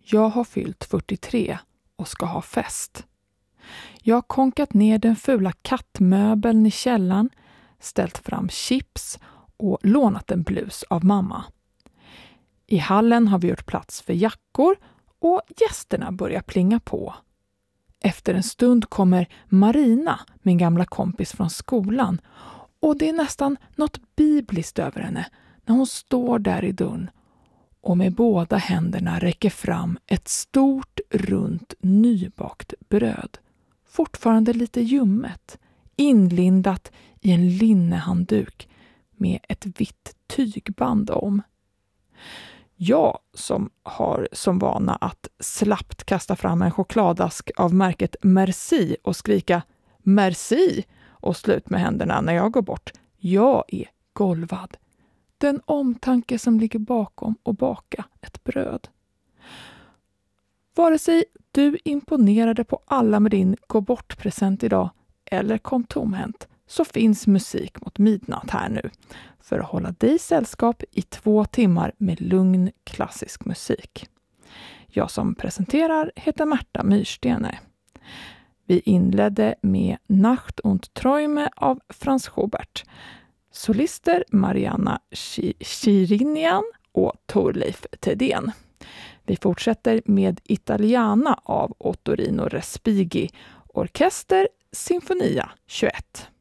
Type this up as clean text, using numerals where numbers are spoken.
Jag har fyllt 43 och ska ha fest. Jag har konkat ner den fula kattmöbeln i källaren, ställt fram chips och lånat en blus av mamma. I hallen har vi gjort plats för jackor och gästerna börjar plinga på. Efter en stund kommer Marina, min gamla kompis från skolan, och det är nästan något bibliskt över henne när hon står där i dörren och med båda händerna räcker fram ett stort, runt, nybakt bröd. Fortfarande lite ljummet, inlindat i en linnehandduk med ett vitt tygband om. Jag som har som vana att slappt kasta fram en chokladask av märket Merci och skrika Merci och slut med händerna när jag går bort. Jag är golvad. Den omtanke som ligger bakom och baka ett bröd. Vare sig du imponerade på alla med din gå bort-present idag eller kom tomhänt, så finns musik mot midnatt här nu för att hålla dig sällskap i 2 timmar med lugn klassisk musik. Jag som presenterar heter Märta Myrstene. Vi inledde med Nacht und Träume av Franz Schubert. Solister Marianna Chirinian och Torleif Thedéen. Vi fortsätter med Italiana av Ottorino Respighi, orkester Sinfonia 21.